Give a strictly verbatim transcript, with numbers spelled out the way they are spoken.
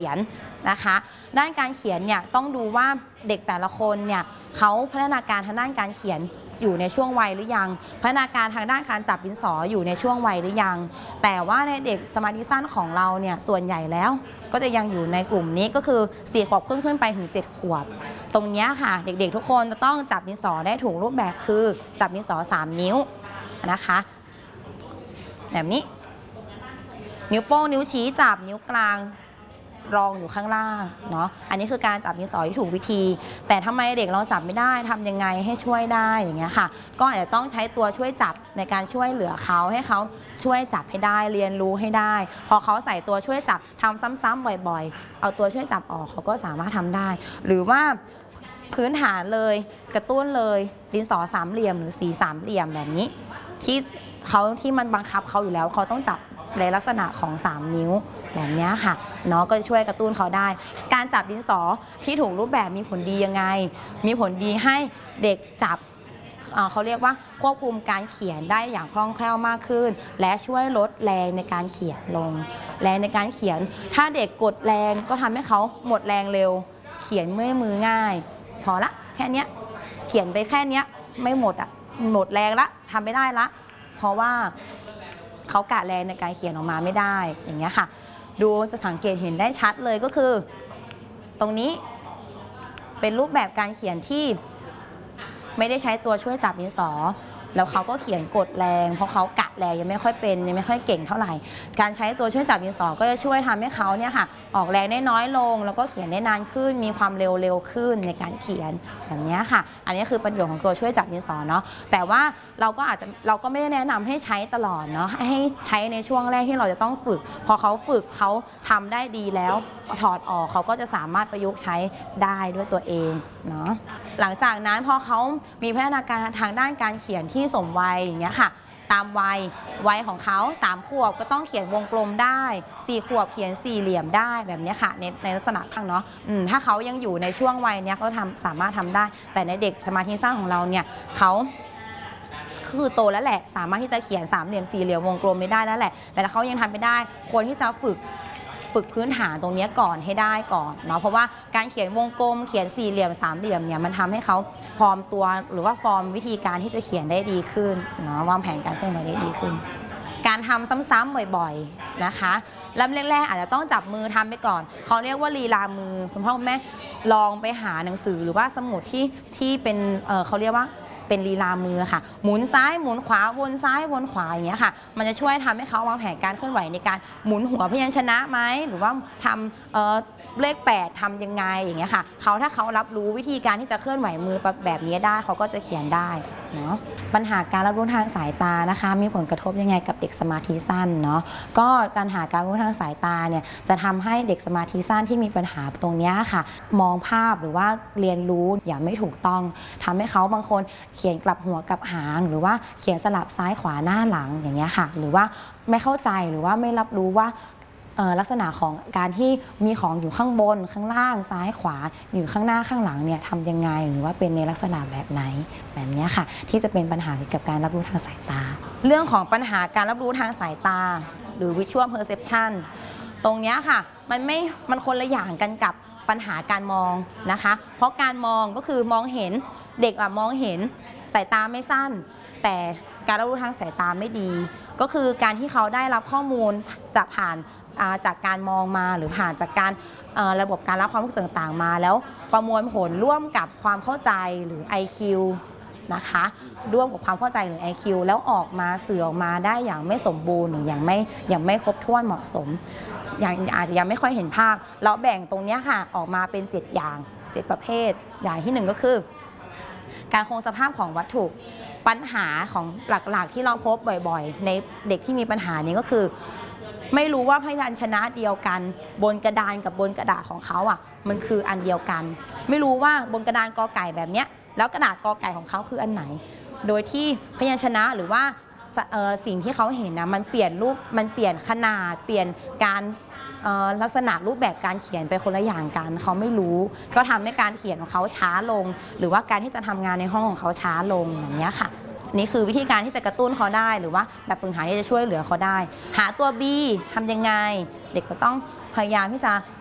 ขียนนะคะด้านการเขียนเนี่ยต้องดูว่าเด็กแต่ละคนเนี่ยเขาพัฒนาการทางด้านการเขียนอยู่ในช่วงวัยหรือยังพัฒนาการทางด้านการจับดินสออยู่ในช่วงวัยหรือยังแต่ว่าในเด็กสมาธิสั้นของเราเนี่ยส่วนใหญ่แล้วก็จะยังอยู่ในกลุ่มนี้ก็คือสี่ขวบขึ้นขึ้นไปถึงเจ็ดขวบตรงนี้ค่ะเด็กๆทุกคนจะต้องจับดินสอได้ถูกรูปแบบคือจับดินสอสามนิ้วนะคะแบบนี้นิ้วโป้งนิ้วชี้จับนิ้วกลางรองอยู่ข้างล่างเนาะอันนี้คือการจับดินสอที่ถูกวิธีแต่ทำไมเด็กเราจับไม่ได้ทำยังไงให้ช่วยได้อย่างเงี้ยค่ะก็อาจจะต้องใช้ตัวช่วยจับในการช่วยเหลือเขาให้เขาช่วยจับให้ได้เรียนรู้ให้ได้พอเขาใส่ตัวช่วยจับทำซ้ำๆบ่อยๆเอาตัวช่วยจับออกเขาก็สามารถทำได้หรือว่าพื้นฐานเลยกระตุ้นเลยดินสอสามเหลี่ยมหรือสีสามเหลี่ยมแบบนี้ที่เขาที่มันบังคับเขาอยู่แล้วเขาต้องจับในลักษณะของสามนิ้วแบบนี้ค่ะเนาะก็ช่วยกระตุ้นเขาได้การจับดินสอที่ถูกรูปแบบมีผลดียังไงมีผลดีให้เด็กจับเขาเรียกว่าควบคุมการเขียนได้อย่างคล่องแคล่วมากขึ้นและช่วยลดแรงในการเขียนลงแรงในการเขียนถ้าเด็กกดแรงก็ทำให้เขาหมดแรงเร็วเขียนเมื่อยมือง่ายพอละแค่นี้เขียนไปแค่นี้ไม่หมดอ่ะหมดแรงละทำไม่ได้ละเพราะว่าเขากะแรงในการเขียนออกมาไม่ได้อย่างเงี้ยค่ะดูจะสังเกตเห็นได้ชัดเลยก็คือตรงนี้เป็นรูปแบบการเขียนที่ไม่ได้ใช้ตัวช่วยจับดินสอแล้วเขาก็เขียนกดแรงเพราะเขากะแรงยังไม่ค่อยเป็นยังไม่ค่อยเก่งเท่าไหร่การใช้ตัวช่วยจับดินสอก็จะช่วยทำให้เขาเนี่ยค่ะออกแรงได้น้อยลงแล้วก็เขียนได้นานขึ้นมีความเร็วเร็วขึ้นในการเขียนแบบนี้ค่ะอันนี้คือประโยชน์ของตัวช่วยจับดินสอเนาะแต่ว่าเราก็อาจจะเราก็ไม่ได้แนะนำให้ใช้ตลอดเนาะให้ใช้ในช่วงแรกที่เราจะต้องฝึกพอเขาฝึกเขาทำได้ดีแล้วถอดออกเขาก็จะสามารถประยุกต์ใช้ได้ด้วยตัวเองเนาะหลังจากนั้นพอเขามีพัฒนาการทางด้านการเขียนที่สมวัยอย่างเงี้ยค่ะตามวัยวัยของเขาสามขวบก็ต้องเขียนวงกลมได้สี่ขวบเขียนสี่เหลี่ยมได้แบบนี้ค่ะในในลักษณะข้างเนาะถ้าเขายังอยู่ในช่วงวัยเนี้ยเขาทำสามารถทำได้แต่ในเด็กสมาธิสั้นของเราเนี่ยเขาคือโตแล้วแหละสามารถที่จะเขียนสามเหลี่ยมสี่เหลี่ยมวงกลมไม่ได้แล้วแหละแต่ถ้าเขายังทำไม่ได้ควรที่จะฝึกฝึกพื้นฐานตรงนี้ก่อนให้ได้ก่อนเนาะเพราะว่าการเขียนวงกลมเขียนสี่เหลี่ยมสามเหลี่ยมเนี่ยมันทำให้เขาฟอร์มตัวหรือว่าฟอร์มวิธีการที่จะเขียนได้ดีขึ้นเนาะวางแผนการเคลื่อนไหวได้ดีขึ้นการทำซ้ำๆบ่อยๆนะคะเริ่มแรกๆอาจจะต้องจับมือทำไปก่อนเขาเรียกว่าลีลามือคุณพ่อคุณแม่ลองไปหาหนังสือหรือว่าสมุดที่ที่เป็นเออเขาเรียกว่าเป็นลีลามือค่ะหมุนซ้ายหมุนขวาวนซ้ายวนขวาอย่างเงี้ยค่ะมันจะช่วยทำให้เขาวางแผนการเคลื่อนไหวในการหมุนหัวพยัญชนะไหมหรือว่าทำเอ่อเลขแปดทำยังไงอย่างเงี้ยค่ะเขาถ้าเขารับรู้วิธีการที่จะเคลื่อนไหวมือแบบนี้ได้เขาก็จะเขียนได้เนาะปัญหาการรับรู้ทางสายตานะคะมีผลกระทบยังไงกับเด็กสมาธิสั้นเนาะก็การหาการรู้ทางสายตาเนี่ยจะทำให้เด็กสมาธิสั้นที่มีปัญหาตรงนี้ค่ะมองภาพหรือว่าเรียนรู้อย่างไม่ถูกต้องทำให้เขาบางคนเขียนกลับหัวกลับหางหรือว่าเขียนสลับซ้ายขวาหน้าหลังอย่างเงี้ยค่ะหรือว่าไม่เข้าใจหรือว่าไม่รับรู้ว่าลักษณะของการที่มีของอยู่ข้างบนข้างล่างซ้ายขวาอยู่ข้างหน้าข้างหลังเนี่ยทำยังไงหรือว่าเป็นในลักษณะแบบไหนแบบนี้ค่ะที่จะเป็นปัญหาเกี่ยวกับการรับรู้ทางสายตาเรื่องของปัญหาการรับรู้ทางสายตาหรือ visual perception ตรงนี้ค่ะมันไม่มันคนละอย่างกันกับปัญหาการมองนะคะเพราะการมองก็คือมองเห็นเด็กมองเห็นสายตาไม่สั้นแต่การรับรู้ทางสายตาไม่ดีก็คือการที่เขาได้รับข้อมูลจากผ่านจากการมองมาหรือผ่านจากการระบบการรับความรู้สึกต่างๆมาแล้วประมวลผลร่วมกับความเข้าใจหรือ ไอ คิว นะคะร่วมกับความเข้าใจหรือ ไอ คิว แล้วออกมาสื่อออกมาได้อย่างไม่สมบูรณ์หรืออย่างไม่อย่างไม่ครบถ้วนเหมาะสมอย่างอาจจะยังไม่ค่อยเห็นภาพเราแบ่งตรงนี้ค่ะออกมาเป็นเจ็ดอย่างเจ็ดประเภทอย่างที่หนึ่งก็คือการคงสภาพของวัตถุปัญหาของหลักๆที่เราพบบ่อยๆในเด็กที่มีปัญหานี้ก็คือไม่รู้ว่าพยัญชนะเดียวกันบนกระดานกับบนกระดาษของเขาอ่ะมันคืออันเดียวกันไม่รู้ว่าบนกระดานกอไก่แบบเนี้ยแล้วกระดาษกอไก่ของเขาคืออันไหนโดยที่พยัญชนะหรือว่าสิ่งที่เขาเห็นนะมันเปลี่ยนรูปมันเปลี่ยนขนาดเปลี่ยนการลักษณะรูปแบบการเขียนไปคนละอย่างกันเขาไม่รู้ก็ทำให้การเขียนของเขาช้าลงหรือว่าการที่จะทำงานในห้องของเขาช้าลงอย่างนี้ค่ะนี่คือวิธีการที่จะกระตุ้นเขาได้หรือว่าแบบฝึกหัดที่จะช่วยเหลือเขาได้หาตัว B ทำยังไงเด็กก็ต้องพยายามที่จะ